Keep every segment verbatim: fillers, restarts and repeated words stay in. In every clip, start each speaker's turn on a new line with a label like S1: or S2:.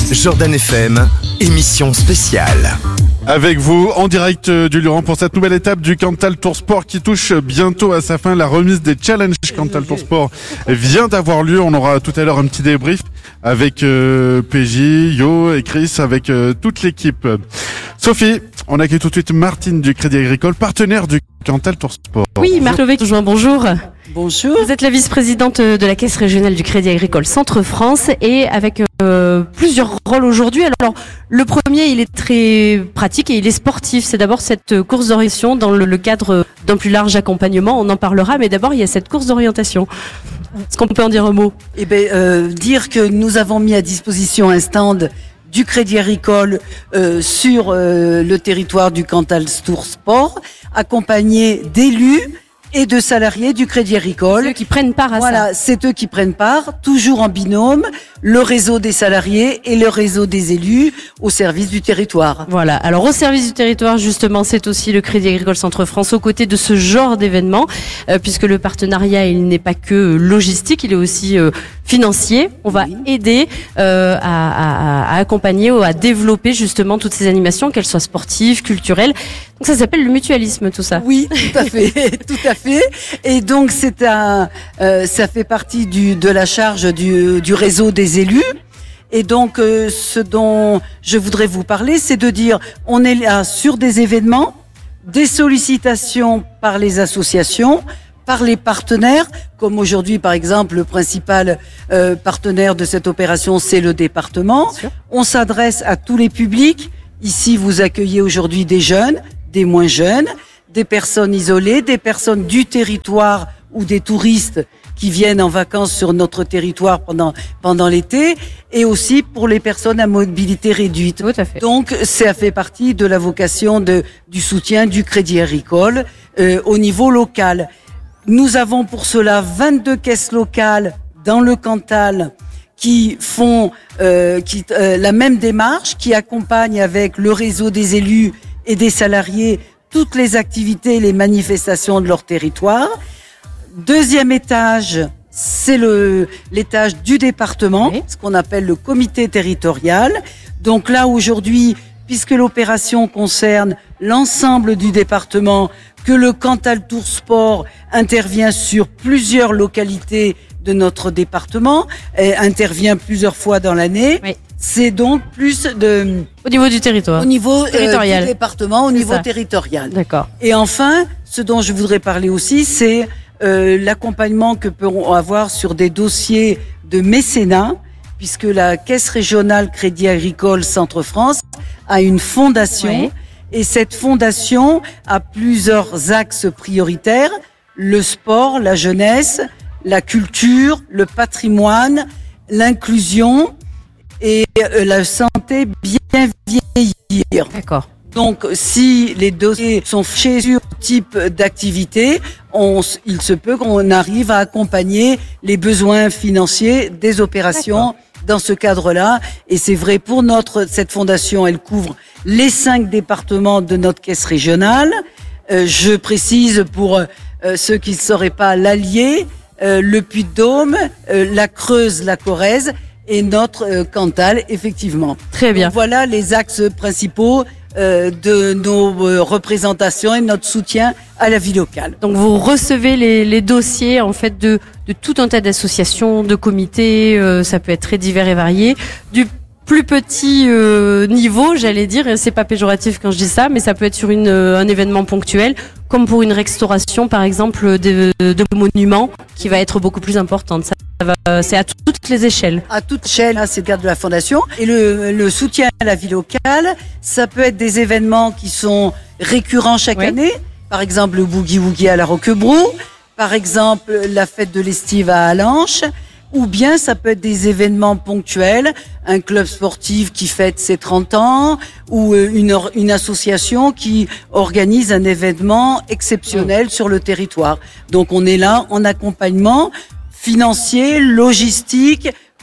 S1: Jordan F M, émission spéciale.
S2: Avec vous, en direct du Luran pour cette nouvelle étape du Cantal Tour Sport qui touche bientôt à sa fin. La remise des challenges Cantal Tour Sport vient d'avoir lieu. On aura tout à l'heure un petit débrief avec euh, P J, Yo et Chris, avec euh, toute l'équipe. Sophie, on accueille tout de suite Martine du Crédit Agricole, partenaire du Cantal Tour Sport.
S3: Oui, Marc Levé, toujours bonjour.
S4: Bonjour.
S3: Vous êtes la vice-présidente de la Caisse régionale du Crédit Agricole Centre-France et avec euh, plusieurs rôles aujourd'hui. Alors, le premier, il est très pratique et il est sportif. C'est d'abord cette course d'orientation dans le, le cadre d'un plus large accompagnement. On en parlera, mais d'abord, il y a cette course d'orientation. Est-ce qu'on peut en dire un mot ?
S4: Eh bien, euh, dire que nous avons mis à disposition un stand du Crédit Agricole euh, sur euh, le territoire du Cantal Tour Sport, accompagné d'élus et de salariés du Crédit Agricole.
S3: Ceux qui prennent part à
S4: voilà,
S3: ça.
S4: Voilà, c'est eux qui prennent part, toujours en binôme, le réseau des salariés et le réseau des élus au service du territoire.
S3: Voilà, alors au service du territoire, justement, c'est aussi le Crédit Agricole Centre-France aux côtés de ce genre d'événement, euh, puisque le partenariat, il n'est pas que logistique, il est aussi euh, financier. On va oui. aider euh, à, à, à accompagner ou à développer justement toutes ces animations, qu'elles soient sportives, culturelles. Donc ça s'appelle le mutualisme, tout ça.
S4: Oui, tout à fait, tout à fait. Et donc c'est un, euh, ça fait partie du de la charge du, du réseau des élus. Et donc euh, ce dont je voudrais vous parler, c'est de dire on est là sur des événements, des sollicitations par les associations, par les partenaires, comme aujourd'hui par exemple le principal euh, partenaire de cette opération, c'est le département. On s'adresse à tous les publics. Ici, vous accueillez aujourd'hui des jeunes, des moins jeunes, des personnes isolées, des personnes du territoire ou des touristes qui viennent en vacances sur notre territoire pendant pendant l'été, et aussi pour les personnes à mobilité réduite.
S3: Tout à fait.
S4: Donc, ça fait partie de la vocation de du soutien du Crédit Agricole euh, au niveau local. Nous avons pour cela vingt-deux caisses locales dans le Cantal qui font euh, qui, euh, la même démarche, qui accompagnent avec le réseau des élus et des salariés toutes les activités et les manifestations de leur territoire. Deuxième étage, c'est le l'étage du département, oui. ce qu'on appelle le comité territorial. Donc là, aujourd'hui, puisque l'opération concerne l'ensemble du département, que le Cantal Tour Sport intervient sur plusieurs localités de notre département, et intervient plusieurs fois dans l'année. Oui. C'est donc plus de...
S3: Au niveau du territoire.
S4: Au niveau
S3: territorial.
S4: Euh, du département, au
S3: c'est
S4: niveau
S3: ça.
S4: territorial.
S3: D'accord.
S4: Et enfin, ce dont je voudrais parler aussi, c'est euh, l'accompagnement que pourront avoir sur des dossiers de mécénat, puisque la Caisse régionale Crédit Agricole Centre-France a une fondation. Oui. Et cette fondation a plusieurs axes prioritaires, le sport, la jeunesse, la culture, le patrimoine, l'inclusion et la santé bien vieillir.
S3: D'accord.
S4: Donc, si les dossiers sont faits sur ce type d'activité, on, il se peut qu'on arrive à accompagner les besoins financiers des opérations. D'accord. Dans ce cadre-là, et c'est vrai pour notre cette fondation, elle couvre les cinq départements de notre caisse régionale. Euh, je précise pour euh, ceux qui ne sauraient pas, l'Allier, euh, le Puy-de-Dôme, euh, la Creuse, la Corrèze et notre euh, Cantal, effectivement.
S3: Très bien.
S4: Donc, voilà les axes principaux euh, de nos euh, représentations et notre soutien à la vie locale.
S3: Donc vous recevez les, les dossiers en fait de, de tout un tas d'associations, de comités, euh, ça peut être très divers et varié, du plus petit euh, niveau, j'allais dire, et c'est pas péjoratif quand je dis ça, mais ça peut être sur une, euh, un événement ponctuel, comme pour une restauration par exemple de, de monuments qui va être beaucoup plus importante. Ça va, c'est à toutes les échelles.
S4: À toute échelle, c'est le cadre de la fondation. Et le, le soutien à la vie locale, ça peut être des événements qui sont récurrents chaque oui. année. Par exemple, le Boogie Woogie à la Roquebrou. Par exemple, la fête de l'Estive à Allanche. Ou bien ça peut être des événements ponctuels, un club sportif qui fête ses trente ans ou une, une association qui organise un événement exceptionnel mmh. sur le territoire. Donc on est là en accompagnement financier, logistique,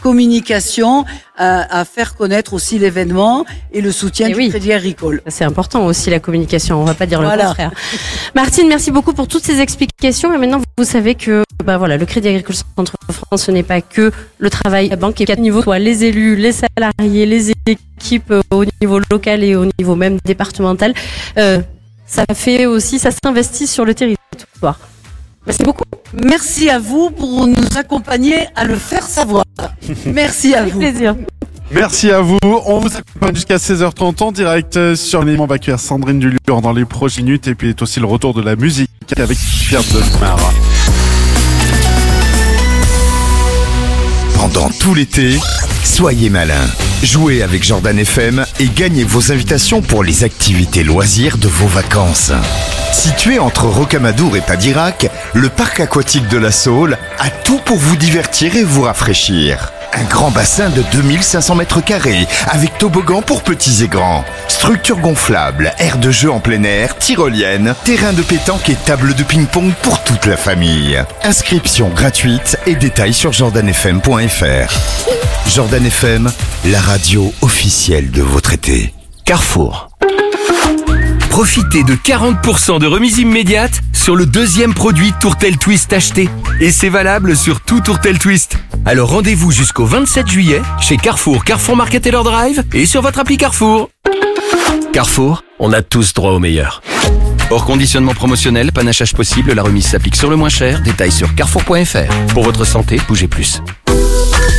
S4: communication à, à faire connaître aussi l'événement et le soutien
S3: Et
S4: du
S3: oui.
S4: Crédit Agricole.
S3: C'est important aussi la communication, on va pas dire
S4: Voilà.
S3: le contraire. Martine, merci beaucoup pour toutes ces explications. Et maintenant, vous savez que bah voilà, le Crédit Agricole Centre France, ce n'est pas que le travail à banque et quatre niveaux, soit les élus, les salariés, les équipes euh, au niveau local et au niveau même départemental. Euh, ça fait aussi, ça s'investit sur le territoire. Merci beaucoup.
S4: Merci à vous pour nous accompagner à le faire savoir. Merci à
S3: Avec
S4: vous.
S3: plaisir.
S2: Merci à vous. On vous accompagne jusqu'à seize heures trente en direct sur l'émission. On va accueillir Sandrine Duluran dans les prochaines minutes. Et puis, il est aussi le retour de la musique avec Pierre Dosmar.
S1: Pendant tout l'été, soyez malin. Jouez avec Jordan F M et gagnez vos invitations pour les activités loisirs de vos vacances. Situé entre Rocamadour et Padirac, le parc aquatique de la Saule a tout pour vous divertir et vous rafraîchir. Un grand bassin de deux mille cinq cents mètres carrés avec toboggan pour petits et grands, structure gonflable, aire de jeu en plein air, tyrolienne, terrain de pétanque et table de ping-pong pour toute la famille. Inscription gratuite et détails sur jordan f m point f r. Jordan F M, la radio officielle de votre été.
S5: Carrefour. Profitez de quarante pour cent de remise immédiate sur le deuxième produit Tourtel Twist acheté. Et c'est valable sur tout Tourtel Twist. Alors rendez-vous jusqu'au vingt-sept juillet chez Carrefour, Carrefour Market Taylor Drive et sur votre appli Carrefour. Carrefour, on a tous droit au meilleur. Hors conditionnement promotionnel, panachage possible, la remise s'applique sur le moins cher. Détails sur carrefour point f r. Pour votre santé, bougez plus.